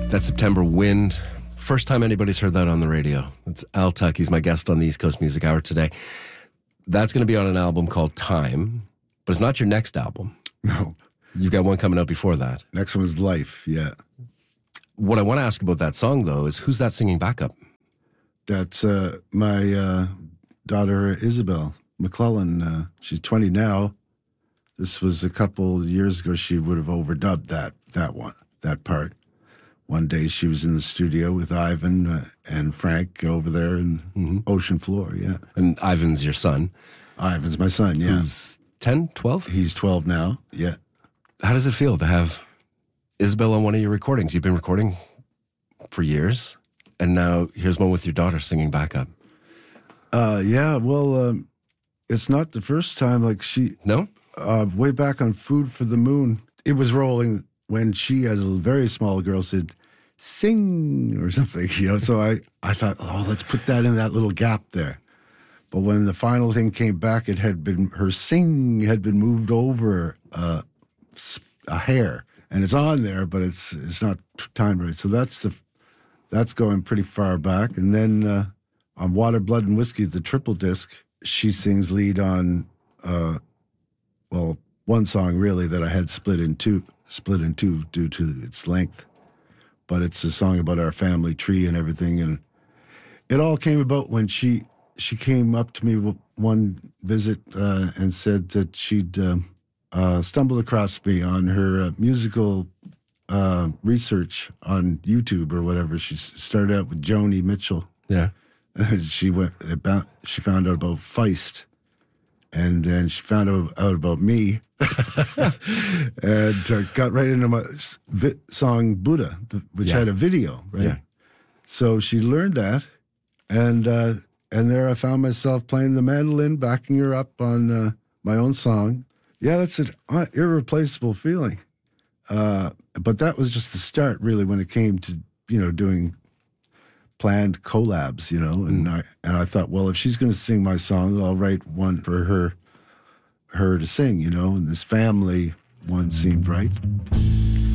That September Wind. First time anybody's heard that on the radio. It's Al Tuck. He's my guest on the East Coast Music Hour today. That's going to be on an album called Time, but it's not your next album. No. You've got one coming out before that. Next one is Life, yeah. What I want to ask about that song, though, is who's that singing backup? That's my daughter, Isabel McClellan. She's 20 now. This was a couple years ago. She would have overdubbed that part. One day she was in the studio with Ivan and Frank over there in Ocean Floor, yeah. And Ivan's your son. Ivan's my son, yeah. Who's 10, 12? He's 12 now, yeah. How does it feel to have Isabel on one of your recordings? You've been recording for years, and now here's one with your daughter singing backup. It's not the first time. Like No? Way back on Food for the Moon, it was rolling when she, as a very small girl, said, sing, or something, So I thought, let's put that in that little gap there. But when the final thing came back, her sing had been moved over a hair. And it's on there, but it's not timed right. So that's going pretty far back. And then on Water, Blood, and Whiskey, the triple disc, she sings lead on, one song really that I had split in two due to its length. But it's a song about our family tree and everything. And it all came about when she came up to me one visit and said that she'd stumbled across me on her musical research on YouTube or whatever. She started out with Joni Mitchell. Yeah. She found out about Feist, and then she found out about me, and got right into my song Buddha, which had a video, right? Yeah. So she learned that, and there I found myself playing the mandolin, backing her up on my own song. Yeah, that's an irreplaceable feeling. But that was just the start, really, when it came to, doing planned collabs, and I thought, well, if she's going to sing my songs, I'll write one for her to sing, and this family one seemed right.